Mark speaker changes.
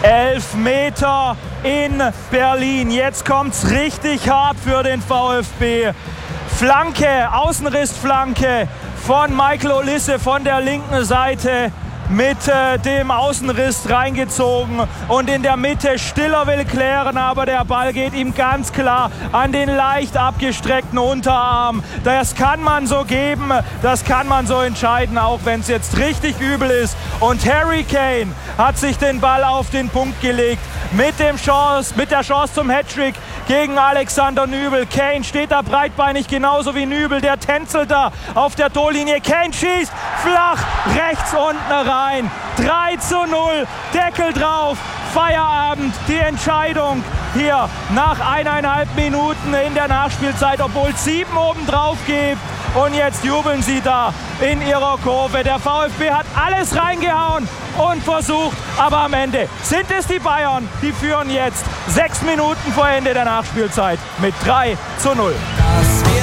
Speaker 1: Elfmeter in Berlin. Jetzt kommt's richtig hart für den VfB. Flanke, Außenrissflanke von Michael Olise von der linken Seite mit dem Außenriss reingezogen und in der Mitte Stiller will klären, aber der Ball geht ihm ganz klar an den leicht abgestreckten Unterarm. Das kann man so geben, das kann man so entscheiden, auch wenn es jetzt richtig übel ist. Und Harry Kane hat sich den Ball auf den Punkt gelegt mit der Chance zum Hattrick gegen Alexander Nübel. Kane steht da breitbeinig, genauso wie Nübel. Der tänzelt da auf der Torlinie. Kane schießt flach rechts unten rein. 3:0, Deckel drauf. Feierabend, die Entscheidung hier nach 1,5 Minuten in der Nachspielzeit, obwohl es 7 oben drauf gibt. Und jetzt jubeln sie da in ihrer Kurve. Der VfB hat alles reingehauen und versucht, aber am Ende sind es die Bayern, die führen jetzt 6 Minuten vor Ende der Nachspielzeit mit 3:0.